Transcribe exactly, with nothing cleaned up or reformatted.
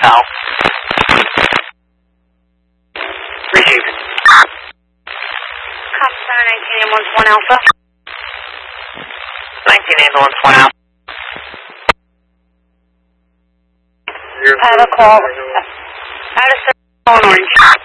pal. Received. Cop seven nineteen ambulance one Alpha. nineteen ambulance one Alpha. I have a call. I had a call in Orange.